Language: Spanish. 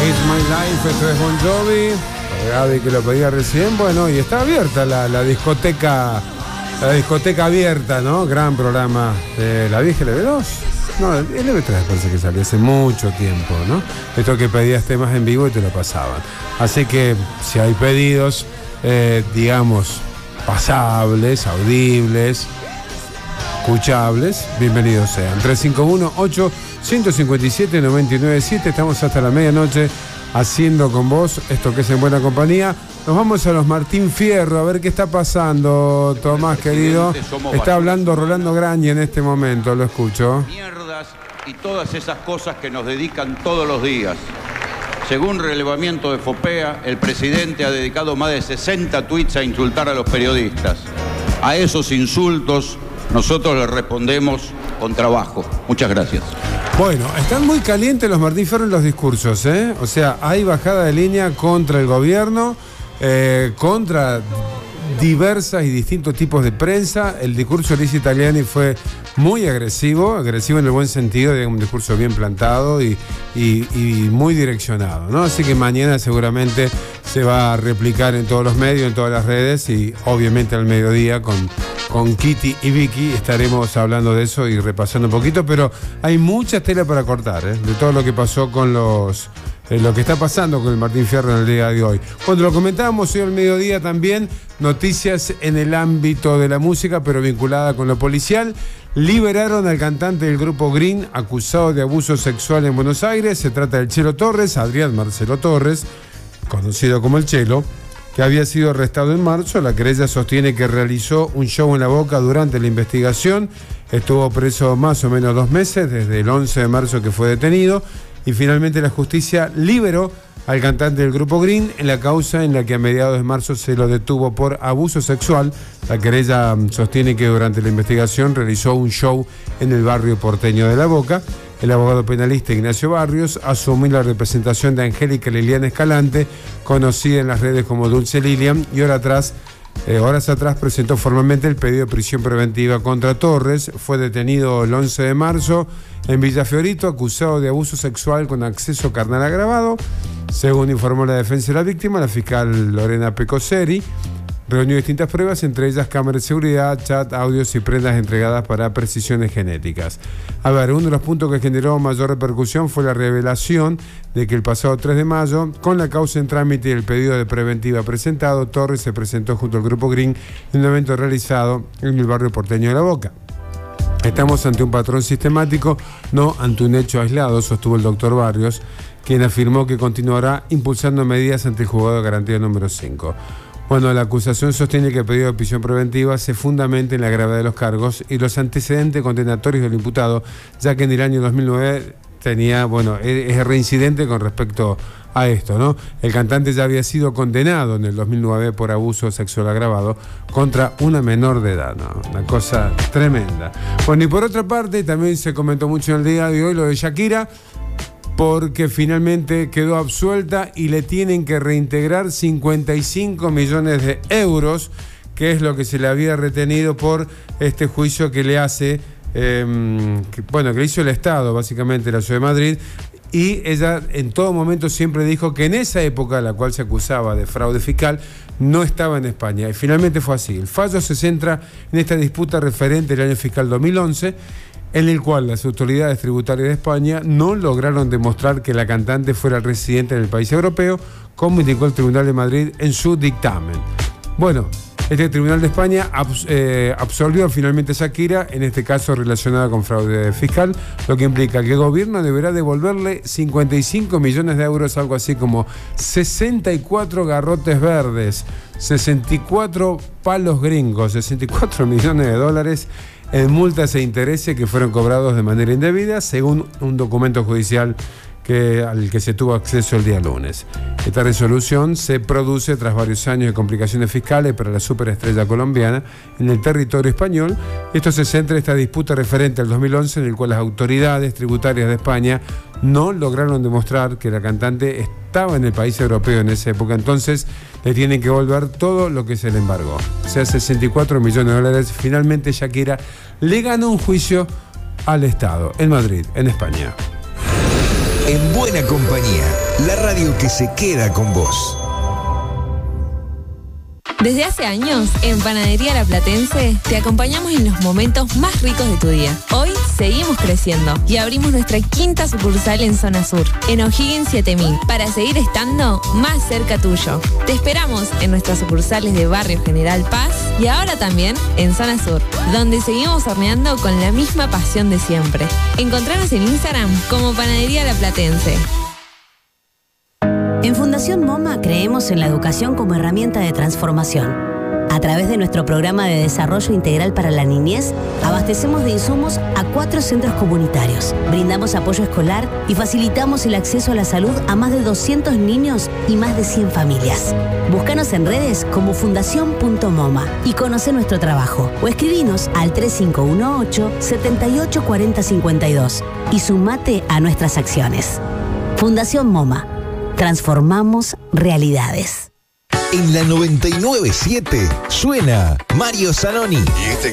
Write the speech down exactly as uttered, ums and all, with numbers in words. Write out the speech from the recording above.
It's My Life, esto es Bon Jovi. Gaby que lo pedía recién. Bueno, y está abierta la, la discoteca, la discoteca abierta, ¿no? Gran programa de la vieja L B dos. No, el L B tres parece que salió hace mucho tiempo, ¿no? Esto que pedías temas en vivo y te lo pasaban. Así que si hay pedidos, eh, digamos, pasables, audibles, escuchables, bienvenidos sean. tres cinco uno, ocho cinco siete, nueve nueve siete. Estamos hasta la medianoche haciendo con vos esto que es En Buena Compañía. Nos vamos a los Martín Fierro a ver qué está pasando, Tomás querido. Está hablando Rolando Grañi en este momento, lo escucho. Mierdas y todas esas cosas que nos dedican todos los días. Según relevamiento de FOPEA, el presidente ha dedicado más de sesenta tweets a insultar a los periodistas. A esos insultos nosotros les respondemos con trabajo. Muchas gracias. Bueno, están muy calientes los Martín Fierro en los discursos, ¿eh? O sea, hay bajada de línea contra el gobierno, eh, contra diversas y distintos tipos de prensa. El discurso de Liz Italiani fue muy agresivo, agresivo en el buen sentido, de un discurso bien plantado y, y, y muy direccionado, ¿no? Así que mañana seguramente se va a replicar en todos los medios, en todas las redes y obviamente al mediodía con, con Kitty y Vicky estaremos hablando de eso y repasando un poquito, pero hay mucha tela para cortar, ¿eh? De todo lo que pasó con los... lo que está pasando con el Martín Fierro en el día de hoy. Cuando lo comentábamos hoy al mediodía también, noticias en el ámbito de la música, pero vinculada con lo policial. Liberaron al cantante del grupo Green, acusado de abuso sexual en Buenos Aires. Se trata del Chelo Torres, Adrián Marcelo Torres, conocido como el Chelo, que había sido arrestado en marzo. La querella sostiene que realizó un show en La Boca durante la investigación. Estuvo preso más o menos dos meses, desde el once de marzo que fue detenido. Y finalmente la justicia liberó al cantante del grupo Green en la causa en la que a mediados de marzo se lo detuvo por abuso sexual. La querella sostiene que durante la investigación realizó un show en el barrio porteño de La Boca. El abogado penalista Ignacio Barrios asumió la representación de Angélica Liliana Escalante, conocida en las redes como Dulce Lilian, y hora atrás Eh, horas atrás presentó formalmente el pedido de prisión preventiva contra Torres. Fue detenido el once de marzo en Villa Fiorito, acusado de abuso sexual con acceso carnal agravado. Según informó la defensa de la víctima, la fiscal Lorena Pecoseri reunió distintas pruebas, entre ellas cámaras de seguridad, chat, audios y prendas entregadas para precisiones genéticas. A ver, uno de los puntos que generó mayor repercusión fue la revelación de que el pasado tres de mayo, con la causa en trámite y el pedido de preventiva presentado, Torres se presentó junto al grupo Green en un evento realizado en el barrio porteño de La Boca. Estamos ante un patrón sistemático, no ante un hecho aislado, sostuvo el doctor Barrios, quien afirmó que continuará impulsando medidas ante el juzgado de garantía número cinco. Bueno, la acusación sostiene que el pedido de prisión preventiva se fundamenta en la gravedad de los cargos y los antecedentes condenatorios del imputado, ya que en el año dos mil nueve tenía, bueno, es reincidente con respecto a esto, ¿no? El cantante ya había sido condenado en el dos mil nueve por abuso sexual agravado contra una menor de edad, ¿no? Una cosa tremenda. Bueno, y por otra parte, también se comentó mucho en el día de hoy lo de Shakira, porque finalmente quedó absuelta y le tienen que reintegrar cincuenta y cinco millones de euros, que es lo que se le había retenido por este juicio que le hace, eh, que, bueno, que le hizo el Estado, básicamente, la Ciudad de Madrid. Y ella en todo momento siempre dijo que en esa época, la cual se acusaba de fraude fiscal, no estaba en España. Y finalmente fue así. El fallo se centra en esta disputa referente al año fiscal dos mil once, en el cual las autoridades tributarias de España no lograron demostrar que la cantante fuera residente en el país europeo, como indicó el Tribunal de Madrid en su dictamen. Bueno, este Tribunal de España abs eh, absolvió finalmente a Shakira, en este caso relacionada con fraude fiscal, lo que implica que el gobierno deberá devolverle cincuenta y cinco millones de euros, algo así como sesenta y cuatro garrotes verdes, sesenta y cuatro palos gringos, sesenta y cuatro millones de dólares en multas e intereses que fueron cobrados de manera indebida, según un documento judicial que, al que se tuvo acceso el día lunes. Esta resolución se produce tras varios años de complicaciones fiscales para la superestrella colombiana en el territorio español. Esto se centra en esta disputa referente al dos mil once, en el cual las autoridades tributarias de España no lograron demostrar que la cantante estaba en el país europeo en esa época. Entonces le tienen que devolver todo lo que se le embargó, o sea, sesenta y cuatro millones de dólares. Finalmente Shakira le ganó un juicio al Estado en Madrid, en España. En buena compañía, la radio que se queda con vos. Desde hace años, en Panadería La Platense, te acompañamos en los momentos más ricos de tu día. Hoy seguimos creciendo y abrimos nuestra quinta sucursal en Zona Sur, en O'Higgins siete mil, para seguir estando más cerca tuyo. Te esperamos en nuestras sucursales de Barrio General Paz y ahora también en Zona Sur, donde seguimos horneando con la misma pasión de siempre. Encontranos en Instagram como Panadería La Platense. En Fundación MoMA creemos en la educación como herramienta de transformación. A través de nuestro programa de desarrollo integral para la niñez, abastecemos de insumos a cuatro centros comunitarios, brindamos apoyo escolar y facilitamos el acceso a la salud a más de doscientos niños y más de cien familias. Búscanos en redes como fundación punto moma y conoce nuestro trabajo. O escribinos al tres cinco uno ocho, siete ocho cuatro cero cinco dos y sumate a nuestras acciones. Fundación MoMA. Transformamos realidades. En la noventa y nueve punto siete suena Mario Zanoni.